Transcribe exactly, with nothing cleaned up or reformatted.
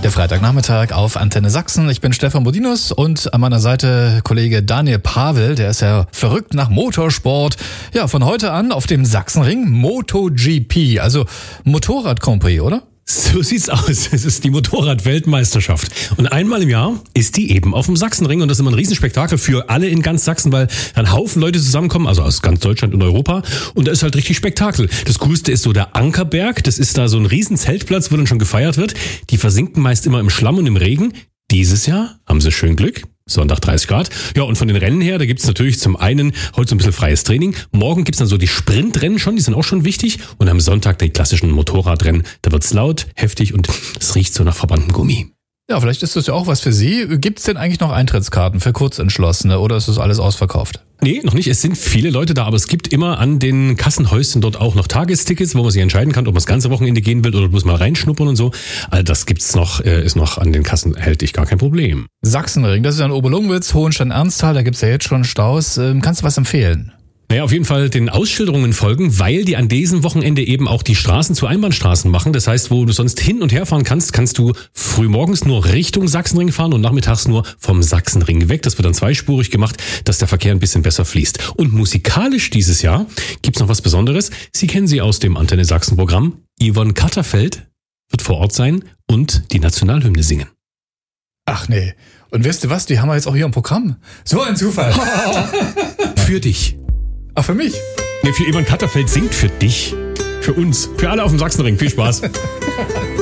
Der Freitagnachmittag auf Antenne Sachsen. Ich bin Stefan Bodinus und an meiner Seite Kollege Daniel Pavel, der ist ja verrückt nach Motorsport. Ja, von heute an auf dem Sachsenring MotoGP, also Motorrad-Grand Prix, oder? So sieht's aus. Es ist die Motorrad-Weltmeisterschaft. Und einmal im Jahr ist die eben auf dem Sachsenring. Und das ist immer ein Riesenspektakel für alle in ganz Sachsen, weil ein Haufen Leute zusammenkommen, also aus ganz Deutschland und Europa. Und da ist halt richtig Spektakel. Das Coolste ist so der Ankerberg. Das ist da so ein riesen Zeltplatz, wo dann schon gefeiert wird. Die versinken meist immer im Schlamm und im Regen. Dieses Jahr haben sie schön Glück. Sonntag dreißig Grad. Ja, und von den Rennen her, da gibt's natürlich zum einen heute so ein bisschen freies Training. Morgen gibt's dann so die Sprintrennen schon, die sind auch schon wichtig. Und am Sonntag die klassischen Motorradrennen. Da wird's laut, heftig und es riecht so nach verbrannten Gummi. Ja, vielleicht ist das ja auch was für Sie. Gibt's denn eigentlich noch Eintrittskarten für Kurzentschlossene oder ist das alles ausverkauft? Nee, noch nicht. Es sind viele Leute da, aber es gibt immer an den Kassenhäuschen dort auch noch Tagestickets, wo man sich entscheiden kann, ob man das ganze Wochenende gehen will oder bloß mal reinschnuppern und so. All das gibt's noch, ist noch an den Kassen erhältlich, gar kein Problem. Sachsenring, das ist ja in Oberlungwitz, Hohenstein-Ernsthal, da gibt's ja jetzt schon Staus. Kannst du was empfehlen? Naja, auf jeden Fall den Ausschilderungen folgen, weil die an diesem Wochenende eben auch die Straßen zu Einbahnstraßen machen. Das heißt, wo du sonst hin und her fahren kannst, kannst du frühmorgens nur Richtung Sachsenring fahren und nachmittags nur vom Sachsenring weg. Das wird dann zweispurig gemacht, dass der Verkehr ein bisschen besser fließt. Und musikalisch dieses Jahr gibt's noch was Besonderes. Sie kennen sie aus dem Antenne Sachsen Programm. Yvonne Katterfeld wird vor Ort sein und die Nationalhymne singen. Ach nee. Und wisst ihr was, die haben wir jetzt auch hier im Programm. So ein Zufall. Für dich. Ach, für mich? Nee, für Yvonne Katterfeld singt für dich. Für uns. Für alle auf dem Sachsenring. Viel Spaß.